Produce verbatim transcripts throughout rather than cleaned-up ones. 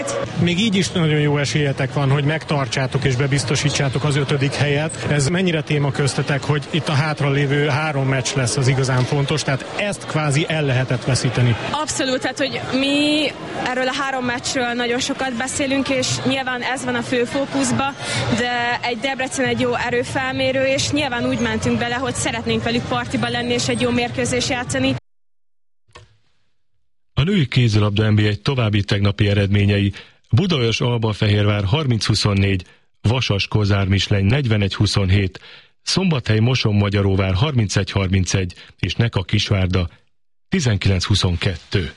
Még így is nagyon jó esélyetek van, hogy megtartsátok és bebiztosítsátok az ötödik helyet. Ez mennyire téma köztetek, hogy itt a hátralévő három meccs lesz az igazán fontos, tehát ezt kvázi el lehetett veszíteni? Abszolút, tehát hogy mi erről a három meccsről nagyon sokat beszélünk, és nyilván ez van a fő fókuszba, de egy Debrecen egy jó erőfelmérő, és nyilván úgy mentünk bele, hogy szeretnénk velük partiba lenni, és egy jó mérkőzést játszani. A női kézilabda en bé egy további tegnapi eredményei: Budaörs-Albafehérvár harminc huszonnégy, Vasas-Kozár-Misleny negyvenegy huszonhét, Szombathely-Moson-Magyaróvár harmincegy harmincegy és Neka-Kisvárda tizenkilenc huszonkettő.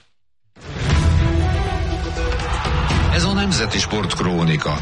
Ez a Nemzeti Sport Krónika.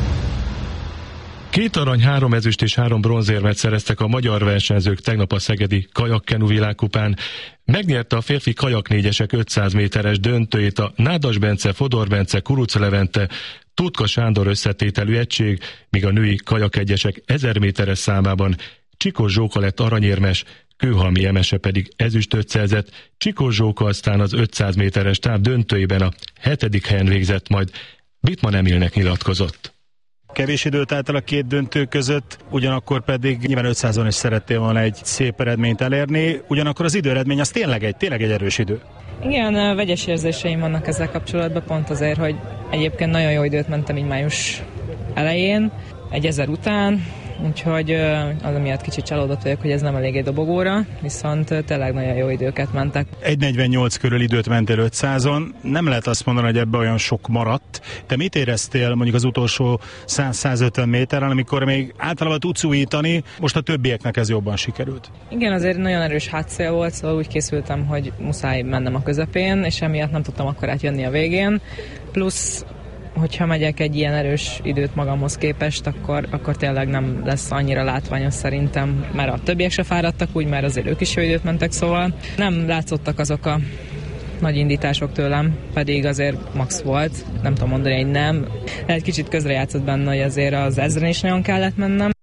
Két arany, három ezüst és három bronzérmet szereztek a magyar versenyzők tegnap a szegedi kajakkenu világkupán. Megnyerte a férfi kajaknégyesek ötszáz méteres döntőjét a Nádas Bence, Fodor Bence, Kuruc Levente, Tutka Sándor összetételű egység, míg a női kajakegyesek ezer méteres számában Csikós Zsóka lett aranyérmes, Kőhalmi Emese pedig ezüstöt szerzett. Csikós Zsóka aztán az ötszáz méteres táv döntőjében a hetedik helyen végzett, majd Bittmann Emilnek nyilatkozott. Kevés időt állt el a két döntő között, ugyanakkor pedig nyilván ötszázon is szerettél volna egy szép eredményt elérni, ugyanakkor az időeredmény az tényleg egy, tényleg egy erős idő. Igen, vegyes érzéseim vannak ezzel kapcsolatban, pont azért, hogy egyébként nagyon jó időt mentem így május elején, egy ezer után, úgyhogy az miatt kicsit csalódott vagyok, hogy ez nem elég egy dobogóra, viszont tényleg nagyon jó időket mentek. egy negyvennyolc körül időt mentél ötszázon, nem lehet azt mondani, hogy ebbe olyan sok maradt. Te mit éreztél mondjuk az utolsó száz-százötven méteren, amikor még általában tudsz újítani, most a többieknek ez jobban sikerült? Igen, azért nagyon erős hátszél volt, szóval úgy készültem, hogy muszáj mennem a közepén, és emiatt nem tudtam akkor átjönni a végén, plusz hogyha megyek egy ilyen erős időt magamhoz képest, akkor, akkor tényleg nem lesz annyira látványos szerintem, mert a többiek se fáradtak úgy, mert azért ők is jó időt mentek, szóval nem látszottak azok a nagy indítások tőlem, pedig azért max volt, nem tudom mondani, hogy nem. Egy kicsit közrejátszott benne, hogy azért az ezren is nagyon kellett mennem.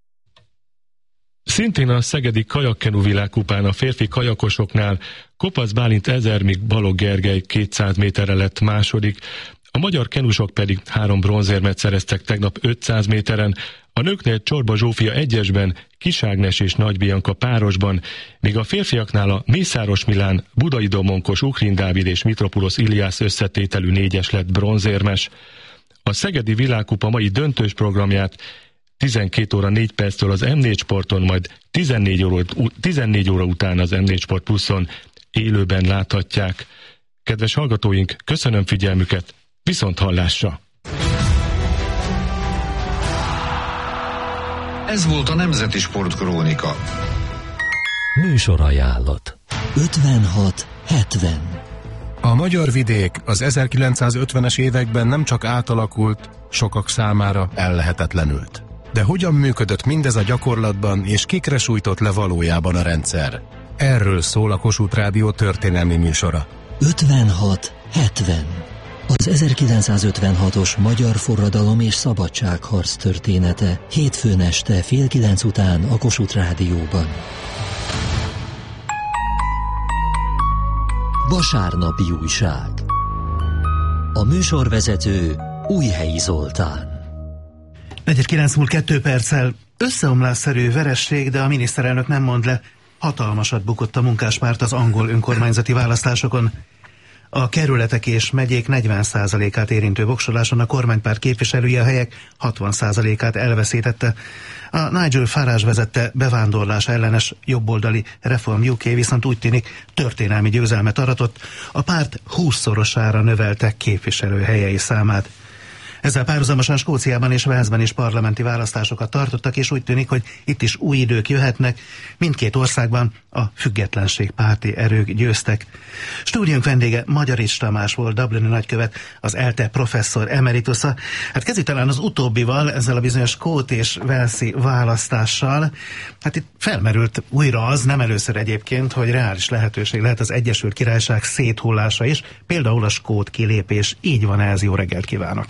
Szintén a szegedi kajakkenu világkupán a férfi kajakosoknál Kopasz Bálint ezer, míg Balogh Gergely kétszáz méterre lett második. A magyar kenusok pedig három bronzérmet szereztek tegnap ötszáz méteren, a nőknél Csorba Zsófia egyesben, Kis Ágnes és Nagy Bianka párosban, míg a férfiaknál a Mészáros Milán, Budai Domonkos, Ukrin Dávid és Mitropulos Iliász összetételű négyes lett bronzérmes. A szegedi világkupa mai döntős programját tizenkét óra négy perctől az em négy Sporton, majd tizennégy óra, tizennégy óra után az em négy Sport Pluszon élőben láthatják. Kedves hallgatóink, köszönöm figyelmüket, viszont hallásra! Ez volt a Nemzeti Sport Krónika. Műsorajánlat ötvenhat hetven. A magyar vidék az ezerkilencszázötvenes években nem csak átalakult, sokak számára ellehetetlenült. De hogyan működött mindez a gyakorlatban, és kikre sújtott le valójában a rendszer? Erről szól a Kossuth Rádió történelmi műsora. ötvenhat hetven. Az ezerkilencszázötvenhatos magyar forradalom és szabadságharc története. Hétfőn este fél kilenc után a Kossuth Rádióban. Vasárnapi újság. A műsorvezető Újhelyi Zoltán. negyven kilenc múlt kettő perccel összeomlásszerű veresség, de a miniszterelnök nem mond le. Hatalmasat bukott a munkáspárt az angol önkormányzati választásokon. A kerületek és megyék negyven százalékát érintő voksoláson a kormánypárt képviselője a helyek hatvan százalékát elveszítette. A Nigel Farage vezette bevándorlás ellenes jobboldali Reform u ká viszont úgy tűnik történelmi győzelmet aratott, a párt hússzorosára növelte képviselőhelyei számát. Ezzel párhuzamosan Skóciában és Walesben is parlamenti választásokat tartottak, és úgy tűnik, hogy itt is új idők jöhetnek. Mindkét országban a függetlenségpárti erők győztek. Stúdiónk vendége Magyarics Tamás volt, dublini nagykövet, az ELTE professzor emeritusza. Hát kezdjük talán az utóbbival, ezzel a bizonyos skót és walesi választással. Hát itt felmerült újra az, nem először egyébként, hogy reális lehetőség lehet az Egyesült Királyság széthullása is, például a skót kilépés. Így van ez, jó reggelt kívánok!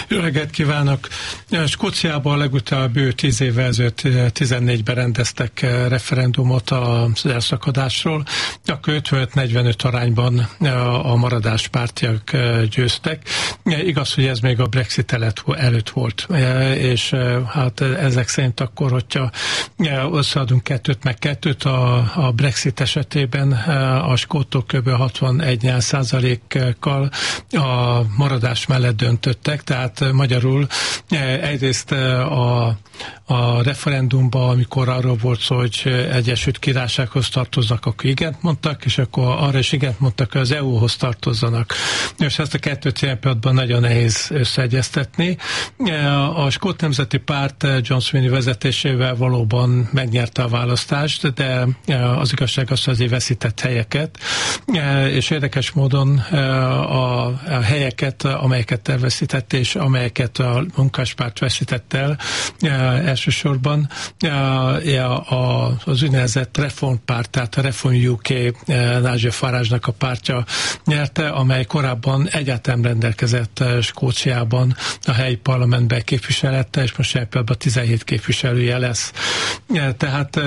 Jó reggelt kívánok! Skóciában legutóbb bő tíz évvel ezelőtt tizennégyben rendeztek referendumot az elszakadásról, akkor ötvenöt negyvenöt arányban a maradás pártiak győztek. Igaz, hogy ez még a Brexit előtt volt, és hát ezek szerint akkor, hogyha összeadunk kettőt meg kettőt, a, a Brexit esetében a skótok kb. hatvanegy százalékkal a maradás mellett döntöttek, tehát magyarul egyrészt a, a referendumban, amikor arról volt szó, hogy Egyesült Királysághoz tartoznak, akkor igent mondtak, és akkor arra is igent mondtak, hogy az é u-hoz tartozzanak. És ezt a kettőt ilyen pillanatban nagyon nehéz összeegyeztetni. A Skót Nemzeti Párt John Swinney vezetésével valóban megnyerte a választást, de az igazság az, hogy azért veszített helyeket, és érdekes módon a, a helyeket, amelyeket elveszített, és amelyeket a munkáspárt veszített el, elsősorban az úgynevezett reformpárt, tehát a Reform u ká Nigel Farage-nak a pártja nyerte, amely korábban egyáltalán rendelkezett Skóciában a helyi parlamentben képviselettel, és most ebben tizenhét képviselője lesz. Tehát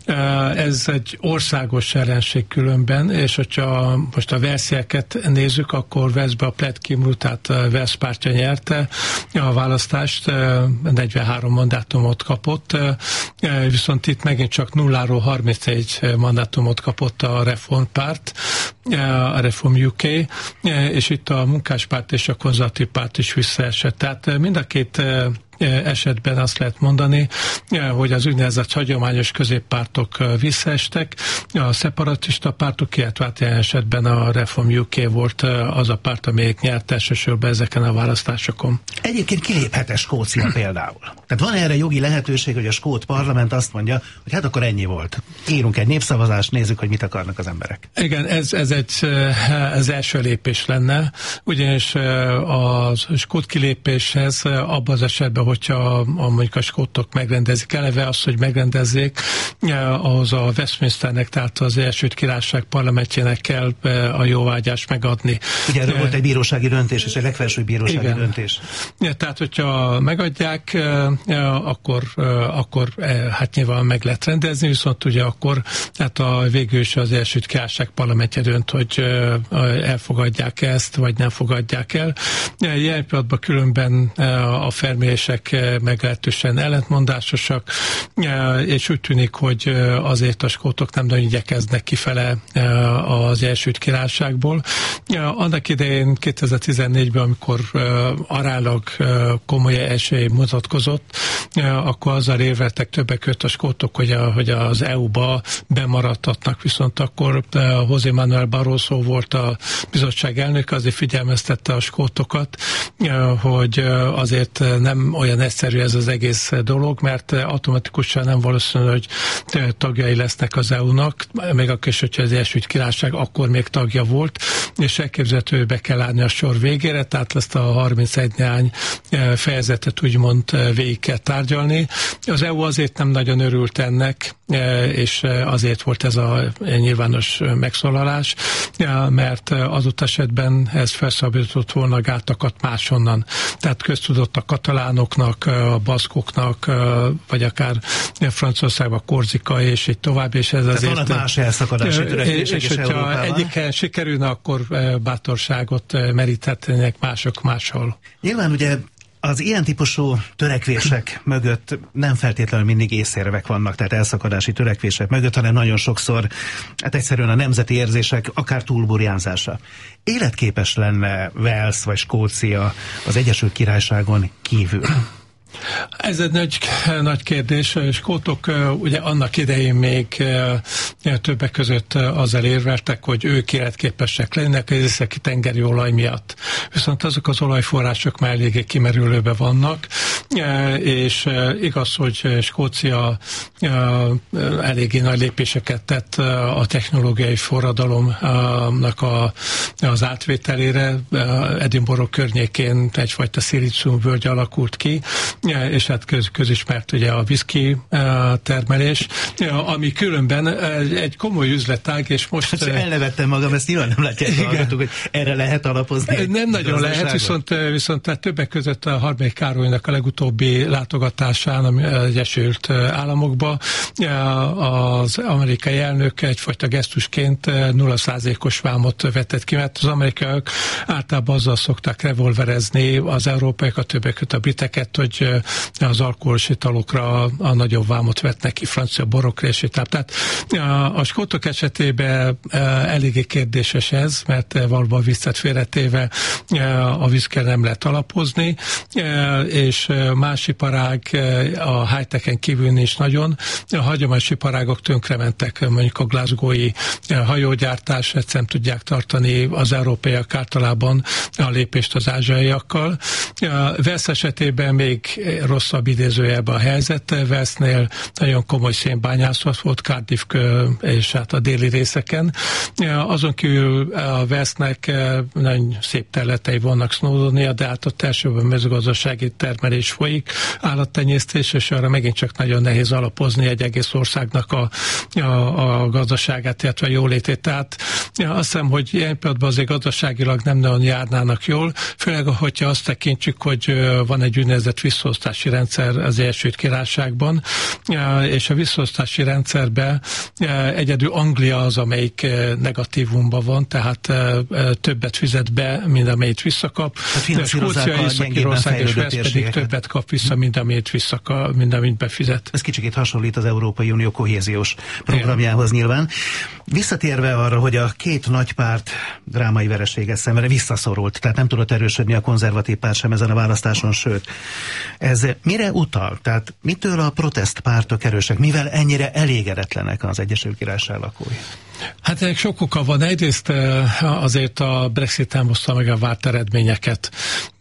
ez egy országos ellenség különben, és hogyha most a Walesieket nézzük, akkor Walesbe a Plaid Cymru, tehát Wales pártja nyerte a választást, negyvenhárom mandátumot kapott, viszont itt megint csak nulláról harmincegy mandátumot kapott a reformpárt, a Reform u ká, és itt a munkáspárt és a konzervatív párt is visszaesett. Tehát mind a két esetben azt lehet mondani, hogy az úgynevezett hagyományos középpártok visszaestek, a szeparatista pártok, illetve ilyen esetben a Reform u ká volt az a párt, amelyik nyert elsősorban ezeken a választásokon. Egyébként kiléphet-e Skócia például? Tehát van erre jogi lehetőség, hogy a skót parlament azt mondja, hogy hát akkor ennyi volt. Írunk egy népszavazást, nézzük, hogy mit akarnak az emberek. Igen, ez, ez egy az első lépés lenne, ugyanis a skót kilépéshez abban az esetben, hogyha a, mondjuk a skótok megrendezik, eleve az, hogy megrendezzék, ahhoz a Westminsternek, tehát az Egyesült Királyság parlamentjének kell a jóvágyást megadni. Ugye erről volt egy bírósági döntés, és egy legfelsőbb bírósági igen. döntés. Ja, tehát, hogyha megadják, akkor, akkor hát nyilván meg lehet rendezni, viszont ugye akkor hát a végül is az Egyesült Királyság parlamentje dönt, hogy elfogadják ezt, vagy nem fogadják el. Ilyen pillanatban különben a felmérések meglehetősen ellentmondásosak, és úgy tűnik, hogy azért a skótok nem nagyon igyekeznek kifele az Egyesült Királyságból. Annak idején kétezer-tizennégyben, amikor aránylag komoly esély mutatkozott, akkor azzal érveltek többek között a skótok, hogy, a, hogy az é u-ba bemaradtatnak, viszont akkor José Manuel Barroso volt a bizottság elnök, azért figyelmeztette a skótokat, hogy azért nem olyan egyszerű ez az egész dolog, mert automatikusan nem valószínű, hogy tagjai lesznek az é u-nak, még akkor is, hogyha az Egyesült Királyság akkor még tagja volt, és elképzelhető, hogy be kell állni a sor végére, tehát ezt a harmincegy néhány fejezetet úgymond végig kell tárgyalni. Az é u azért nem nagyon örült ennek, és azért volt ez a nyilvános megszólalás, mert adott esetben ez felszabadított volna a gátakat máshonnan. Tehát köztudott a katalánoknak, a baszkoknak, vagy akár Franciaországban Korzika, és így tovább, és ez azért... Tehát vannak más elszakadási törekvések és, és hogyha egyiken sikerülne, akkor bátorságot meríthetnének mások máshol. Nyilván ugye az ilyen típusú törekvések mögött nem feltétlenül mindig észérvek vannak, tehát elszakadási törekvések mögött, hanem nagyon sokszor hát egyszerűen a nemzeti érzések akár túlburjánzása. Életképes lenne Wales vagy Skócia az Egyesült Királyságon kívül? Ez egy nagy, nagy kérdés. Skótok ugye annak idején még többek között azzal érveltek, hogy ők életképesek lennek az északi tengeri olaj miatt. Viszont azok az olajforrások már eléggé kimerülőben vannak, és igaz, hogy Skócia eléggé nagy lépéseket tett a technológiai forradalomnak a, az átvételére. Edinburgh környékén egyfajta szilíciumvölgy alakult ki, és hát köz, közismert ugye a whisky termelés, ami különben egy komoly üzletág, és most... Hát, elnevettem magam, ezt nyilván nem látják, hallgatók, hogy erre lehet alapozni. Nem nagyon lehet, viszont, viszont tehát többek között a Harmadik Károlynak a legutóbbi látogatásán az Egyesült Államokba az amerikai elnök egyfajta gesztusként nulla százalékos vámot vetett ki, mert az amerikaiak általában azzal szokták revolverezni az európaiakat, többek között a briteket, hogy az alkoholos italokra a nagyobb vámot vetnek ki, francia borokra és itt. Tehát a skótok esetében eléggé kérdéses ez, mert valóban viccet félretéve a viszkre nem lehet alapozni, és más iparág a high-techen kívül nincs nagyon. A hagyományos iparágok tönkrementek, mondjuk a glasgowi hajógyártás, ezt nem tudják tartani az európaiak általában a lépést az ázsiaiakkal. Vesz esetében még rosszabb idézőjelben a helyzet. Vesznél nagyon komoly szénbányászat volt Cardiff és hát a déli részeken. Azon kívül a Vesznek nagyon szép területei vannak Snowdonia, de hát ott elsőben mezőgazdasági termelés folyik, állattenyésztés, és arra megint csak nagyon nehéz alapozni egy egész országnak a, a, a gazdaságát, illetve a jólétét. Tehát ja, azt hiszem, hogy ilyen pillanatban azért gazdaságilag nem nagyon járnának jól, főleg, hogyha azt tekintjük, hogy van egy úgynevezett visszaosztási rendszer az Egyesült Királyságban, és a visszaosztási rendszerben egyedül Anglia az, amelyik negatívumban van, tehát többet fizet be, mint amelyet visszakap. Hát Skócia, Észak-Írország és Wales pedig többet kap vissza, mint amit, visszakap, mint amit befizet. Ez kicsikét hasonlít az Európai Unió kohéziós programjához nyilván. Visszatérve arra, hogy a két nagy párt drámai vereséget szenvedve visszaszorult, tehát nem tudott erősödni a konzervatív párt sem ezen a választáson, sőt. Ez mire utal? Tehát mitől a protestpártok erősek? Mivel ennyire elégedetlenek az Egyesült Királyság lakói? Hát ennek sok oka van. Egyrészt azért a Brexit nem hozta meg a várt eredményeket.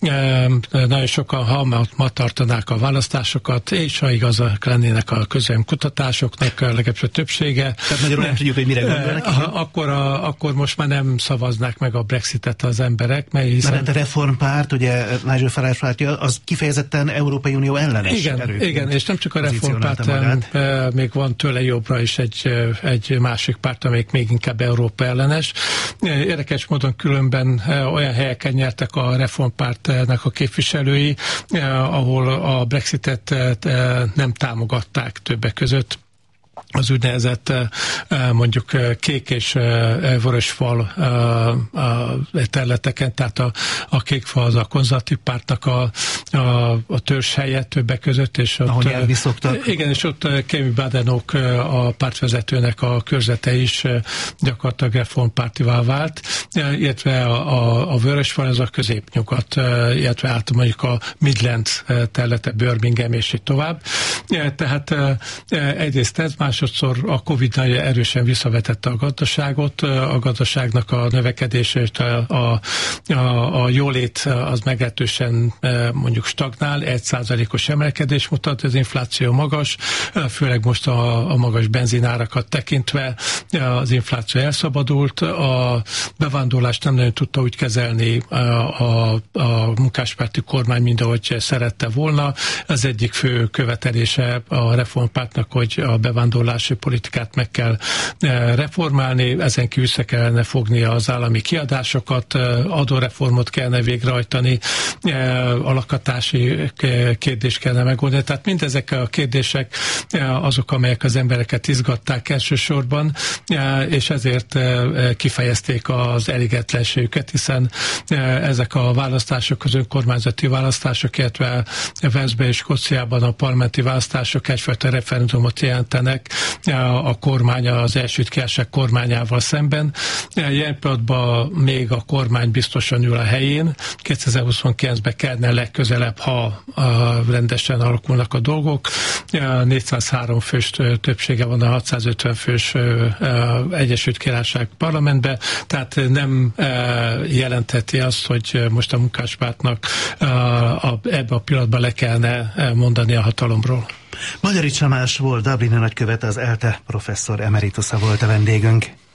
Nagyon sokan, ha ma tartanák a választásokat, és ha igazak lennének a közöm kutatásoknak, legalábbis a többsége. Tehát magyarul nem tudjuk, hogy mire gondolnak. Akkor, a, akkor most már nem szavaznák meg a Brexitet az emberek. Mert hiszen... Mert a reformpárt, ugye Nigel Farage pártja, az kifejezetten Európai Unió ellenes igen, erőt. Igen, és nem csak a reformpárt, még van tőle jobbra is egy, egy másik párt, amelyik még inkább Európa ellenes. Érdekes módon különben olyan helyeken nyertek a reformpártnak a képviselői, ahol a Brexitet nem támogatták többek között. Az úgynevezett mondjuk kék és vörös fal területeken, tehát a, a kék fal az a konzervatív pártnak a, a, a törzshelye többek között, és ott, ahol nyelvi szoktak. Igen, és ott Kemi Badenoch a pártvezetőnek a körzete is gyakorlatilag reformpártivá vált, illetve a, a, a vörös fal az a középnyugat, illetve át mondjuk a Midland területe, Birmingham és így tovább. Tehát egyrészt ez, másodszor a Covid nagyon erősen visszavetette a gazdaságot, a gazdaságnak a növekedése és a, a, a, a jólét az meglehetősen mondjuk stagnál, egy százalékos emelkedés mutat, az infláció magas, főleg most a, a magas benzinárakat tekintve az infláció elszabadult, a bevándorlást nem nagyon tudta úgy kezelni a, a, a munkáspárti kormány, mint ahogy szerette volna. Az egyik fő követelése a reformpártnak, hogy a bevándorlási politikát meg kell reformálni, ezen kívül össze kellene fogni az állami kiadásokat, adóreformot kellene végrehajtani, a lakhatási kérdést kellene megoldani. Tehát mindezek a kérdések azok, amelyek az embereket izgatták elsősorban, és ezért kifejezték az elégedetlenségüket, hiszen ezek a választások, az önkormányzati választások, illetve Walesben és Skóciában a parlamenti választások egyfajta referendumot jelentenek a kormány, az Egyesült Királyság kormányával szemben. Ilyen pillanatban még a kormány biztosan ül a helyén. kétezer-huszonkilencben kellene legközelebb, ha rendesen alakulnak a dolgok. négyszázhárom fős többsége van a hatszázötven fős Egyesült Királyság parlamentben, tehát nem jelentheti azt, hogy most a munkáspártnak ebbe a pillanatban le kellene mondani a hatalomról. Magyarics Tamás volt Dublini nagykövet, az ELTE professzor emeritusa volt a vendégünk.